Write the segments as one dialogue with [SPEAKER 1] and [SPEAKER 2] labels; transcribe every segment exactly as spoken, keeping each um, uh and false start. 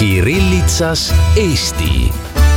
[SPEAKER 1] Kirillitsas Eesti.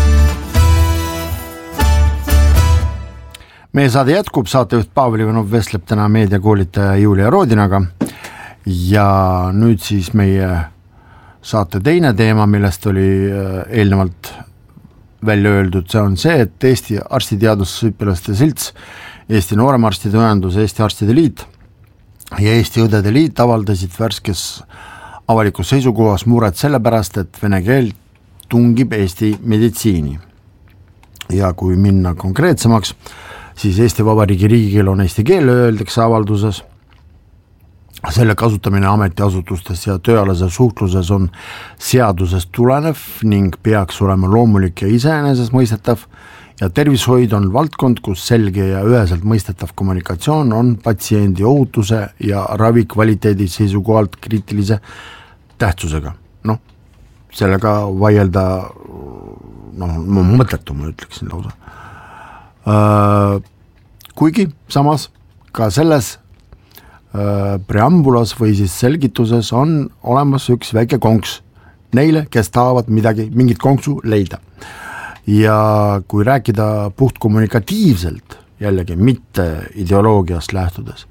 [SPEAKER 1] Meie saade jätkub, saatejuht Pavel Ivanov vestleb täna meediakoolitaja Julia Roodinaga ja nüüd siis meie saate teine teema, millest oli eelnevalt välja öeldud, see on see, et Eesti Arstiteadusõpilaste Selts, Eesti Nooremarstide Ühendus, Eesti Arstide Liit ja Eesti Õdede Liit avaldasid värskes avalikus seisukohas muret sellepärast, et vene keel tungib Eesti meditsiini. Ja kui minna konkreetsemaks, siis Eesti Vabariigi riigikeel on eesti keel, öeldakse avalduses. Selle kasutamine ametiasutustes ja tööalases suhtluses on seadusest tulenev ning peaks olema loomulik ja iseenesest mõistetav ja tervishoid on valdkond, kus selge ja üheselt mõistetav kommunikatsioon on patsiendi ohutuse ja ravi kvaliteedi seisukohalt kriitilise tähtsusega. Noh, sellega vaielda noh, mõtletu, ma ütleksin lausa. Kuigi samas ka selles preambulas või siis selgituses on olemas üks väike konks neile, kes tahavad midagi, mingit konksu leida. Ja kui rääkida puht kommunikatiivselt, jällegi mitte ideoloogiast lähtudes,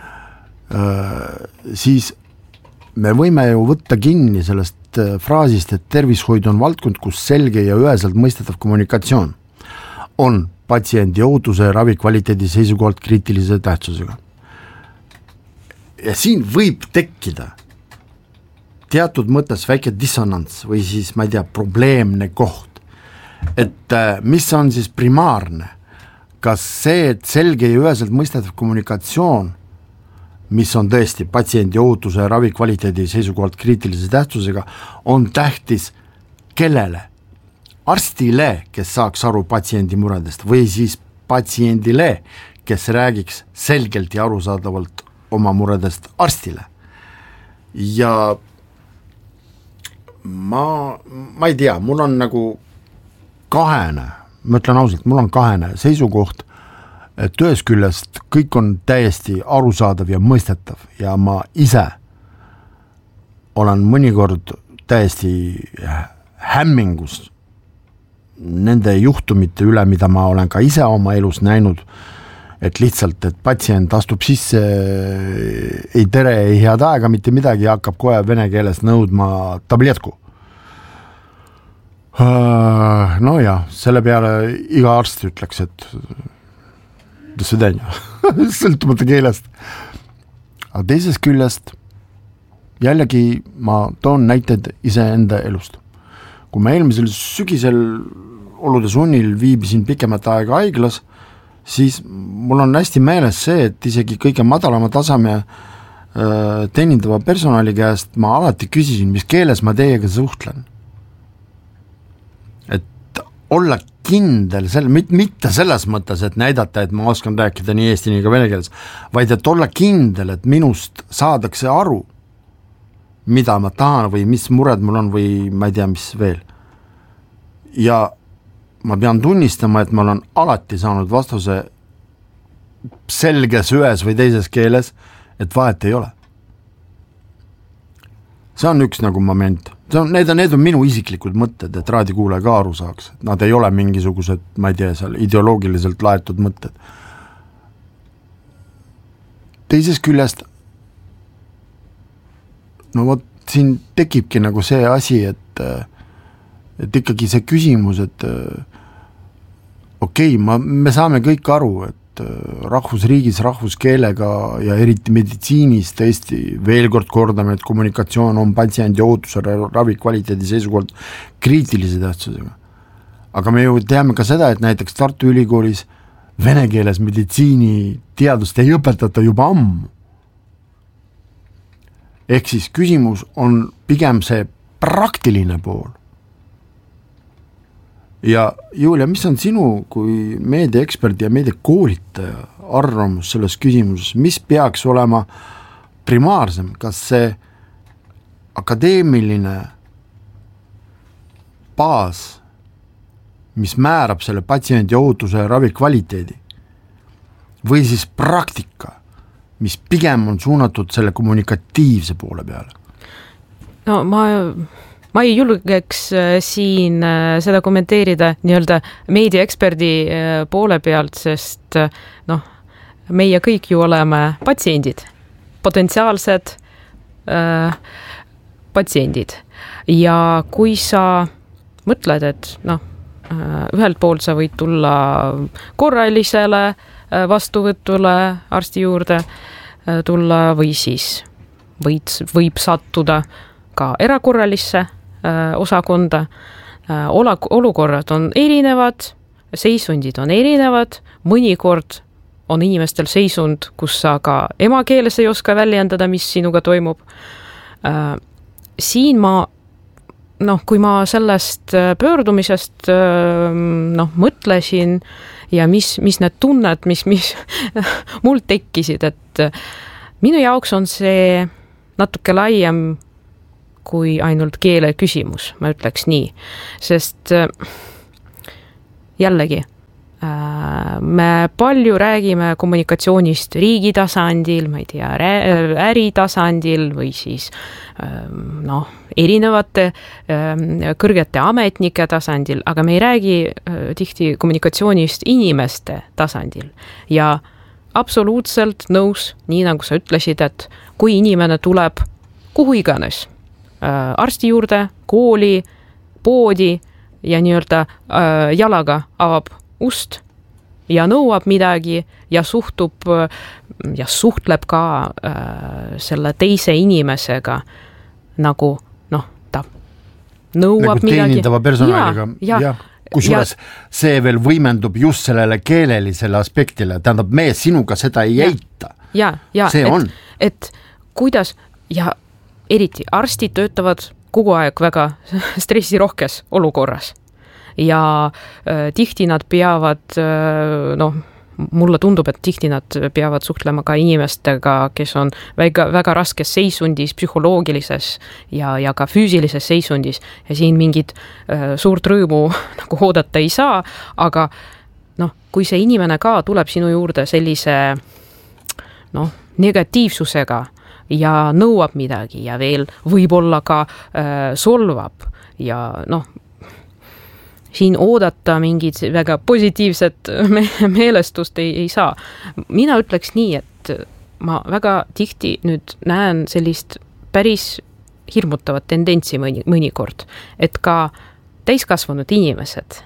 [SPEAKER 1] siis me võime ju võtta kinni sellest fraasist, et tervishoid on valdkond, kus selge ja üheselt mõistetav kommunikatsioon on patsiendi ohutuse ja ravi kvaliteedi seisukohalt kriitilise tähtsusega. Ja siin võib tekkida teatud mõttes väike dissonants või siis, ma ei tea, probleemne koht, et mis on siis primaarne, kas see, et selge ja üheselt mõistetav kommunikatsioon, mis on tõesti patsiendi ohutuse ja ravi kvaliteedi seisukohalt kriitilise tähtsusega, on tähtis kellele? Arstile, kes saaks aru patsiendi muredest või siis patsiendile, kes räägiks selgelt ja arusaadavalt oma muredest arstile. Ja ma, ma ei tea, mul on nagu kahene, ma ütlen ausalt, mul on kahene seisukoht, et ühes küljest kõik on täiesti arusaadav ja mõistetav ja ma ise olen mõnikord täiesti hämmingus nende juhtumite üle, mida ma olen ka ise oma elus näinud, et lihtsalt, et patsient astub sisse, ei tere, ei head aega, mitte midagi ja hakkab kohe vene keeles nõudma tabletku. No ja, selle peale iga arst ütleks, et sõltumata keelest. Aga teisest küljest jällegi ma toon näited ise enda elust. Kui ma eelmisel sügisel olude sunnil viibisin pikemat aega haiglas, siis mul on hästi meeles see, et isegi kõige madalama taseme teenindava personali käest ma alati küsisin, mis keeles ma teiega suhtlen. Et olla kindel, selle, mitte selles mõttes, et näidata, et ma oskan rääkida nii eesti nii ka vene keeles, vaid et olla kindel, et minust saadakse aru, mida ma tahan või mis mured mul on või ma ei tea, mis veel. Ja ma pean tunnistama, et ma olen alati saanud vastuse selges ühes või teises keeles, et vahet ei ole. See on üks nagu moment. See on, need, on, need on minu isiklikud mõtted, et raadikuulaja ka aru saaks. Nad ei ole mingisugused, ma ei tea, seal ideoloogiliselt laetud mõtted. Teises küljest no vot, siin tekibki nagu see asi, et, et ikkagi see küsimus, et okei, okay, me saame kõik aru, et rahvusriigis rahvuskeelega ja eriti meditsiinis tõesti veel kord kordame, et kommunikatsioon on patsiendi ohutuse ravi kvaliteedi seisukohalt kriitilise tähtsusega. Aga me ju teame ka seda, et näiteks Tartu Ülikoolis vene keeles meditsiini teadust ei õpetata juba ammu. Ehk siis küsimus on pigem see praktiline pool. Ja Julia, mis on sinu kui meediaeksperdi ja meediakoolitaja arvamus selles küsimuses, mis peaks olema primaarsem, kas see akadeemiline baas, mis määrab selle patsiendi ohutuse ja ravi kvaliteedi, või siis praktika, mis pigem on suunatud selle kommunikatiivse poole peale?
[SPEAKER 2] No ma, ma ei julgeks siin seda kommenteerida nii-öelda meediaeksperdi poole pealt, sest noh, meie kõik ju oleme patsiendid, potentsiaalsed äh, patsiendid. Ja kui sa mõtled, et noh, ühelt poolt sa võid tulla korralisele vastuvõtule arsti juurde tulla või siis võid, võib sattuda ka erakorralisse osakonda. Olukorrad on erinevad, seisundid on erinevad, mõnikord on inimestel seisund, kus sa ka emakeeles ei oska väljendada, mis sinuga toimub. Siin ma noh, kui ma sellest pöördumisest noh, mõtlesin ja mis, mis need tunned, mis, mis mul tekkisid, et minu jaoks on see natuke laiem kui ainult keele küsimus, ma ütleks nii, sest jällegi me palju räägime kommunikatsioonist riigi tasandil, ma ei tea, äri tasandil või siis noh, erinevate kõrgete ametnike tasandil, aga me ei räägi tihti kommunikatsioonist inimeste tasandil. Ja absoluutselt nõus, nii nagu sa ütlesid, et kui inimene tuleb kuhu iganes, arsti juurde, kooli, poodi ja nii-öelda jalaga avab ust ja nõuab midagi ja suhtub ja suhtleb ka äh, selle teise inimesega nagu noh, ta nõuab nagu midagi.
[SPEAKER 1] Teenindava personaaliga. Ja, ja, kusjuures see veel võimendub just sellele keelelisele aspektile, tähendab, me sinuga seda ei ja, eita.
[SPEAKER 2] Ja, ja,
[SPEAKER 1] see
[SPEAKER 2] et,
[SPEAKER 1] on.
[SPEAKER 2] Et kuidas ja eriti arstid töötavad kogu aeg väga stressirohkes olukorras. Ja äh, tihti nad peavad, äh, noh, mulle tundub, et tihti nad peavad suhtlema ka inimestega, kes on väga, väga raskes seisundis, psühholoogilises ja, ja ka füüsilises seisundis. Ja siin mingit äh, suurt rõõmu nagu oodata ei saa, aga noh, kui see inimene ka tuleb sinu juurde sellise noh, negatiivsusega ja nõuab midagi ja veel võib-olla ka äh, solvab ja noh, siin oodata mingid väga positiivset me- meelestust ei, ei saa. Mina ütleks nii, et ma väga tihti nüüd näen sellist päris hirmutavat tendentsi mõni, mõnikord, et ka täiskasvanud inimesed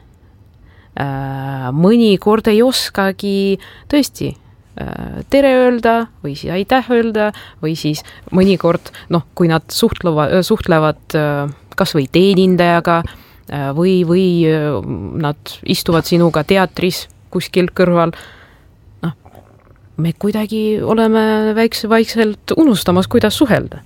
[SPEAKER 2] äh, mõnikord ei oskagi tõesti äh, tere öelda või siis aitäh öelda või siis mõnikord, noh, kui nad suhtlevad, suhtlevad äh, kas või teenindajaga või, või nad istuvad sinuga teatris kuskil kõrval. No, me kuidagi oleme väikse, vaikselt unustamas, kuidas suhelda.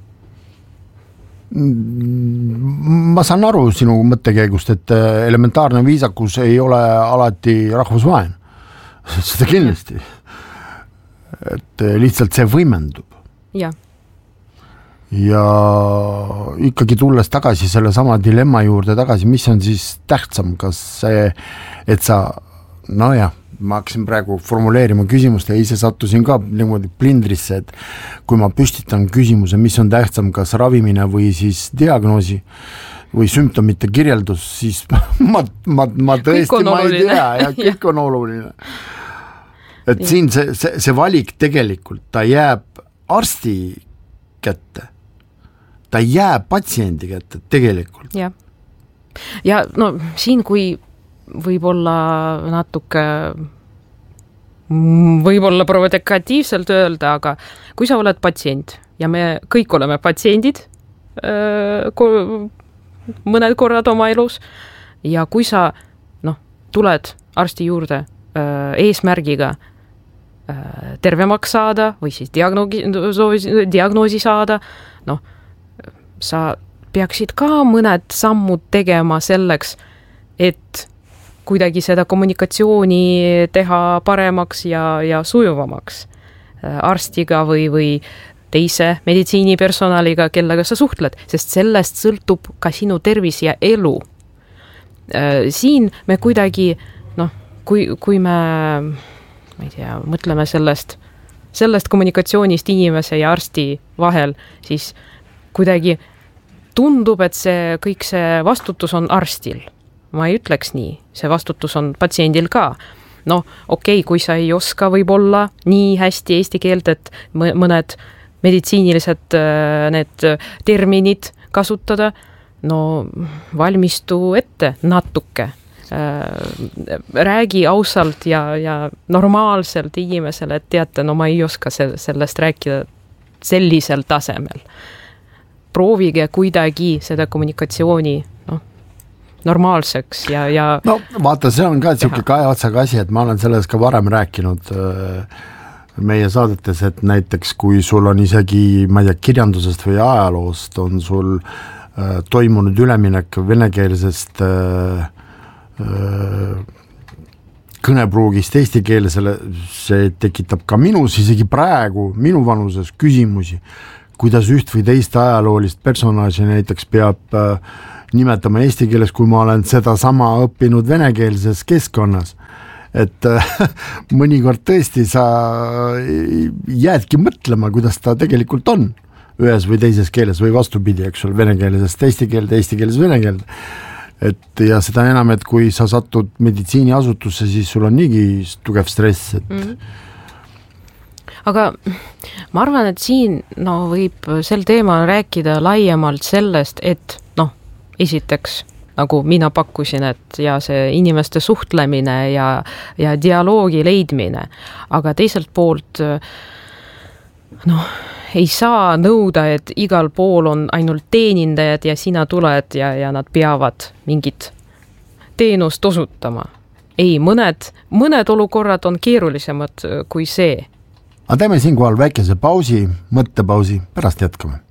[SPEAKER 1] Ma saan aru sinu mõttekäigust, et elementaarne viisakus ei ole alati rahvusvaen. Seda kindlasti. Et lihtsalt see võimendub.
[SPEAKER 2] Jah.
[SPEAKER 1] Ja ikkagi tulles tagasi selle sama dilemma juurde tagasi, mis on siis tähtsam, kas see, et sa, no jah, ma hakkasin praegu formuleerima küsimust ja ise sattusin ka niimoodi plindrisse, et kui ma püstitan küsimuse, mis on tähtsam, kas ravimine või siis diagnoosi või sümptomite kirjeldus, siis ma, ma, ma tõesti ma ei tea ja kõik on oluline. Et ja. Siin see, see, see valik tegelikult, ta jääb arsti kätte. Ta jääb patsiendi kätte tegelikult.
[SPEAKER 2] Ja. Ja no siin, kui võib-olla natuke võib-olla provokatiivselt öelda, aga kui sa oled patsient ja me kõik oleme patsiendid mõned korrad oma elus ja kui sa noh, tuled arsti juurde eesmärgiga tervemaks saada või siis diagnoosi, diagnoosi saada, noh, sa peaksid ka mõned sammud tegema selleks, et kuidagi seda kommunikatsiooni teha paremaks ja, ja sujuvamaks arstiga või, või teise meditsiinipersonaliga, kellega sa suhtled, sest sellest sõltub ka sinu tervis ja elu. Siin me kuidagi, noh, kui, kui me, ma ei tea, mõtleme sellest, sellest kommunikatsioonist inimese ja arsti vahel, siis kuidagi tundub, et see kõik see vastutus on arstil. Ma ei ütleks nii, see vastutus on patsiendil ka. No okei, okay, kui sa ei oska võib-olla nii hästi eesti keelt, et mõned meditsiinilised need terminid kasutada, no valmistu ette natuke. Räägi ausalt ja, ja normaalselt inimesele, et teate, no ma ei oska sellest rääkida sellisel tasemel. Proovige kuidagi seda kommunikatsiooni no, normaalseks ja, ja
[SPEAKER 1] no vaata, see on ka selline kahe otsaga asi, et ma olen selles ka varem rääkinud meie saadetes, et näiteks kui sul on isegi, ma ei tea, kirjandusest või ajaloost on sul äh, toimunud üleminek venekeelsest äh, kõnepruugist eesti keelsele, see tekitab ka minus isegi praegu, minu vanuses küsimusi, kuidas üht või teist ajaloolist personaaži näiteks peab äh, nimetama eesti keeles, kui ma olen seda sama õppinud venekeelses keskkonnas. Et äh, mõnikord tõesti sa jäädki mõtlema, kuidas ta tegelikult on ühes või teises keeles või vastupidi, eks ole, venekeelsest eesti keelde, eesti keeles vene keelde. Et ja seda enam, et kui sa satud meditsiiniasutusse, siis sul on niigi tugev stress. Et...
[SPEAKER 2] Mm. Aga ma arvan, et siin no, võib sel teemal rääkida laiemalt sellest, et noh, esiteks nagu mina pakkusin, et ja see inimeste suhtlemine ja, ja dialoogi leidmine, aga teiselt poolt noh, ei saa nõuda, et igal pool on ainult teenindajad ja sina tuled ja, ja nad peavad mingit teenust osutama. Ei, mõned, mõned olukorrad on keerulisemad kui see.
[SPEAKER 1] Aga teeme siinkohal väikese pausi, mõttepausi, pärast jätkame.